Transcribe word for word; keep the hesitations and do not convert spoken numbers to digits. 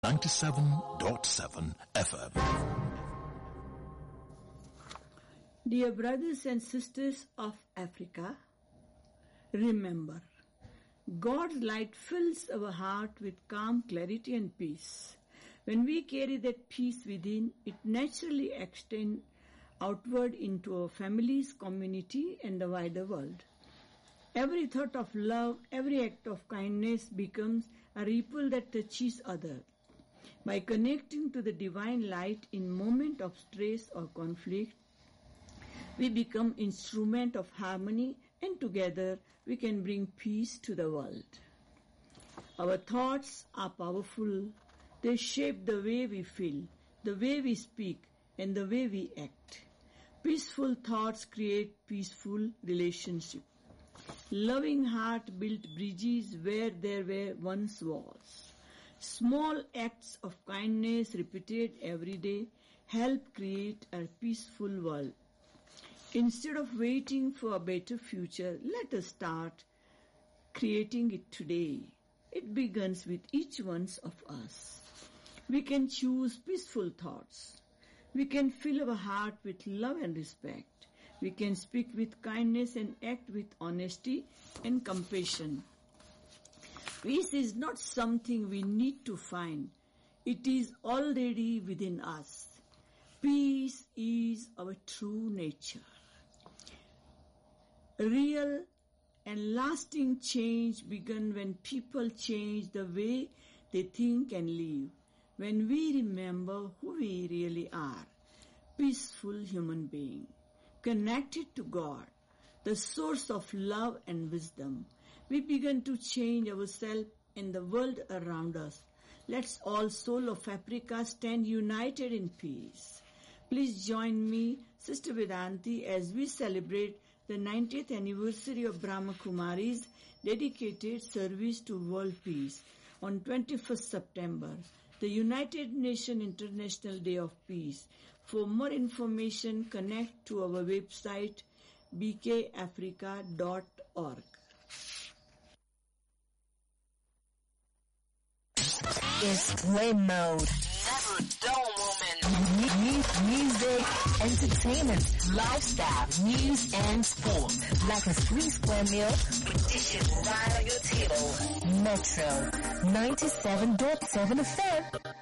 ninety-seven point seven F M. Dear brothers and sisters of Africa, remember, God's light fills our heart with calm, clarity and peace. When we carry that peace within, it naturally extends outward into our families, community and the wider world. Every thought of love, every act of kindness becomes a ripple that touches others. By connecting to the divine light in moment of stress or conflict, we become instrument of harmony and together we can bring peace to the world. Our thoughts are powerful. They shape the way we feel, the way we speak and the way we act. Peaceful thoughts create peaceful relationships. Loving heart built bridges where there were once walls. Small acts of kindness repeated every day help create a peaceful world. Instead of waiting for a better future, let us start creating it today. It begins with each one of us. We can choose peaceful thoughts. We can fill our heart with love and respect. We can speak with kindness and act with honesty and compassion. Peace is not something we need to find. It is already within us. Peace is our true nature. Real and lasting change begins when people change the way they think and live. When we remember who we really are, peaceful human being, connected to God, the source of love and wisdom, we begin to change ourselves and the world around us. Let's all soul of Africa stand united in peace. Please join me, Sister Vedanti, as we celebrate the ninetieth anniversary of Brahma Kumari's dedicated service to world peace on twenty-first September, the United Nations International Day of Peace. For more information, connect to our website b k africa dot org. It's play mode. Never a dull moment. M- music, entertainment, lifestyle, news and sport. Like a three square meal, conditioned right on your table. Metro ninety-seven point seven F M.